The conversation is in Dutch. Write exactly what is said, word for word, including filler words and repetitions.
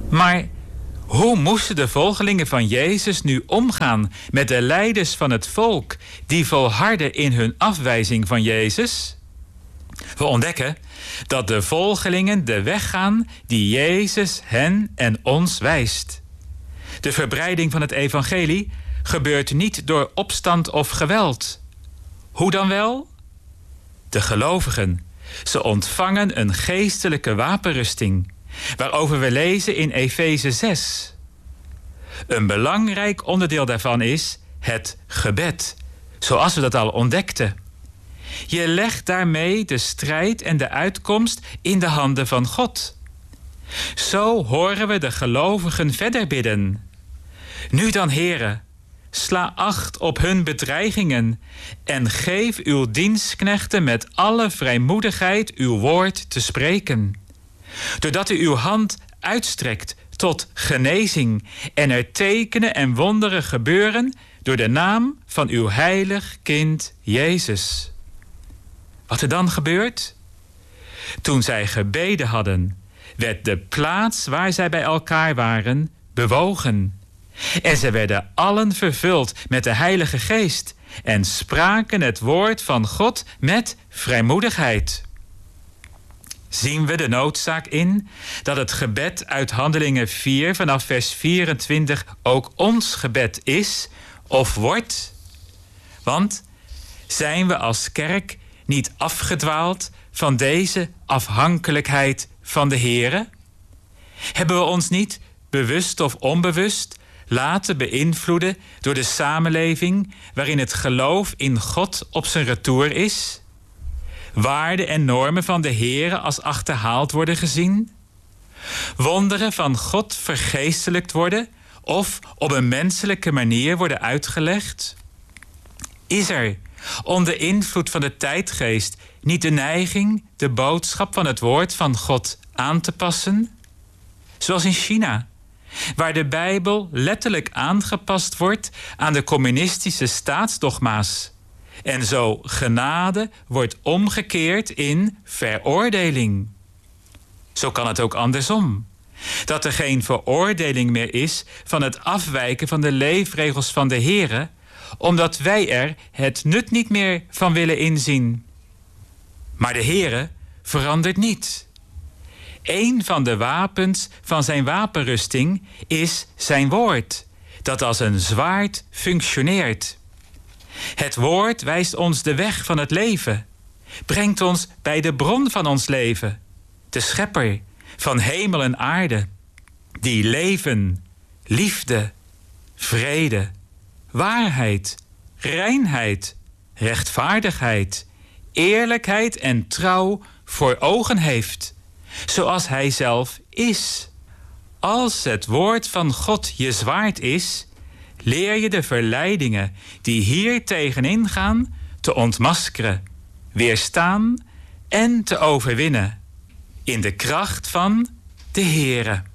Maar hoe moesten de volgelingen van Jezus nu omgaan met de leiders van het volk die volharden in hun afwijzing van Jezus? We ontdekken dat de volgelingen de weg gaan die Jezus hen en ons wijst. De verbreiding van het evangelie gebeurt niet door opstand of geweld. Hoe dan wel? De gelovigen, ze ontvangen een geestelijke wapenrusting, waarover we lezen in Efeze zes. Een belangrijk onderdeel daarvan is het gebed, zoals we dat al ontdekten. Je legt daarmee de strijd en de uitkomst in de handen van God. Zo horen we de gelovigen verder bidden. Nu dan, Heere, sla acht op hun bedreigingen en geef uw dienstknechten met alle vrijmoedigheid uw woord te spreken. Doordat u uw hand uitstrekt tot genezing en er tekenen en wonderen gebeuren door de naam van uw heilig kind Jezus. Wat er dan gebeurt? Toen zij gebeden hadden, werd de plaats waar zij bij elkaar waren bewogen. En ze werden allen vervuld met de Heilige Geest en spraken het woord van God met vrijmoedigheid. Zien we de noodzaak in dat het gebed uit Handelingen vier vanaf vers vierentwintig ook ons gebed is of wordt? Want zijn we als kerk niet afgedwaald van deze afhankelijkheid van de Heere? Hebben we ons niet, bewust of onbewust, laten beïnvloeden door de samenleving waarin het geloof in God op zijn retour is? Waarden en normen van de Heere als achterhaald worden gezien? Wonderen van God vergeestelijkt worden of op een menselijke manier worden uitgelegd? Is er onder invloed van de tijdgeest niet de neiging de boodschap van het woord van God aan te passen? Zoals in China, waar de Bijbel letterlijk aangepast wordt aan de communistische staatsdogma's. En zo genade wordt omgekeerd in veroordeling. Zo kan het ook andersom. Dat er geen veroordeling meer is van het afwijken van de leefregels van de Heere, omdat wij er het nut niet meer van willen inzien. Maar de Heere verandert niet. Eén van de wapens van zijn wapenrusting is zijn woord, dat als een zwaard functioneert. Het woord wijst ons de weg van het leven, brengt ons bij de bron van ons leven, de schepper van hemel en aarde, die leven, liefde, vrede, waarheid, reinheid, rechtvaardigheid, eerlijkheid en trouw voor ogen heeft, zoals hij zelf is. Als het woord van God je zwaard is, leer je de verleidingen die hier tegenin gaan te ontmaskeren, weerstaan en te overwinnen in de kracht van de Heere.